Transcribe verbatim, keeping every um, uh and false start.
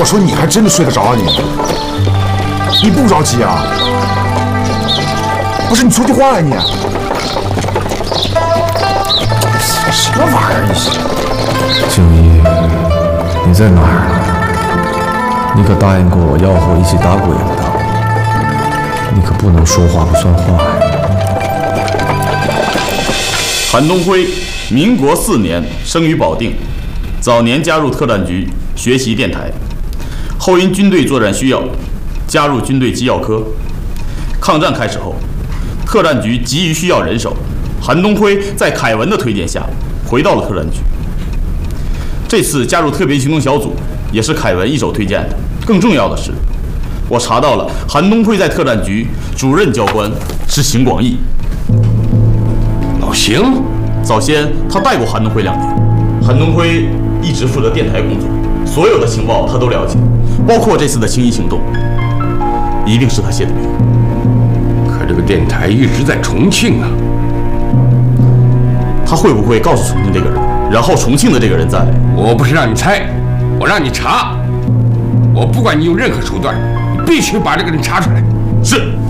我说你还真的睡得着啊你？你不着急啊？不是你说句话呀你？什么玩意儿你？ 九一，你在哪儿？你可答应过我要和我一起打鬼了的，你可不能说话不算话呀。 韩东辉，民国四年生于保定，早年加入特战局学习电台，后因军队作战需要，加入军队机要科。抗战开始后，特战局急于需要人手，韩东辉在凯文的推荐下回到了特战局。这次加入特别行动小组也是凯文一手推荐的。更重要的是，我查到了韩东辉在特战局主任教官是邢广义。 老邢， 早先他带过韩东辉两年，韩东辉一直负责电台工作，所有的情报他都了解，包括这次的青衣行动，一定是他写的谜。 可这个电台一直在重庆啊， 他会不会告诉重庆这个人，然后重庆的这个人在？ 我不是让你猜，我让你查。我不管你用任何手段，你必须把这个人查出来。 是。